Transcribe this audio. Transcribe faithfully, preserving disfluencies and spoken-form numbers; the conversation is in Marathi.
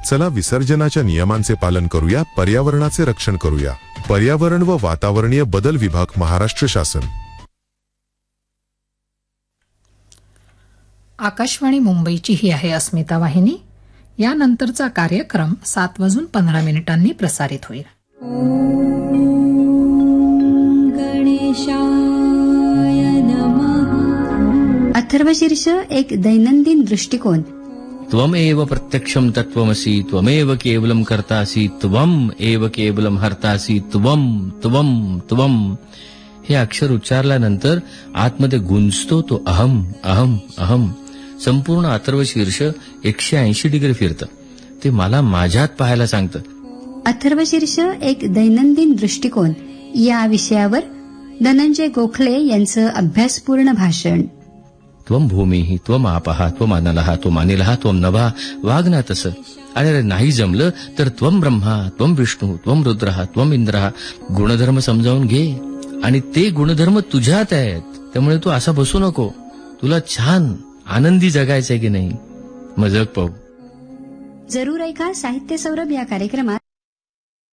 चला विसर्जनाच्या नियमांचे पालन करूया, पर्यावरणाचे रक्षण करूया. पर्यावरण व वातावरणीय बदल विभाग, महाराष्ट्र शासन. आकाशवाणी मुंबईची ही आहे अस्मिता वाहिनी. यानंतरचा कार्यक्रम सात वाजून पंधरा मिनिटांनी प्रसारित होईल. अथर्वशीर्ष एक दैनंदिन दृष्टिकोन. त्वमेव प्रत्यक्षम तत्वमसि, त्वमेव केवलम कर्तासि, त्वम एव केवलम हर्तासि, त्वम त्वम त्वम. हे अक्षर उच्चारल्यानंतर आतमध्ये गुंजतो तो अहम अहम अहम. संपूर्ण अथर्वशीर्ष एकशे ऐंशी डिग्री फिरतं. ते मला माझ्यात पाहायला सांगतं. अथर्वशीर्ष एक दैनंदिन दृष्टिकोन या विषयावर धनंजय गोखले यांचं अभ्यासपूर्ण भाषण. त्वम भूमी, त्वम आपः, त्वम अनलः, त्वम अनिलः, त्वम नभः. वाग ना तसं. अरे नाही जमलं तर त्वम ब्रह्मा, त्वम विष्णू, त्वम रुद्रः, त्वम इंद्रः. गुणधर्म समजावून घे आणि ते गुणधर्म तुझ्यात आहेत. त्यामुळे तू असा बसू नको. तुला छान आनंदी जगायचंय की नाही, मग जग पाहू. जरूर ऐका साहित्य सौरभ या कार्यक्रमात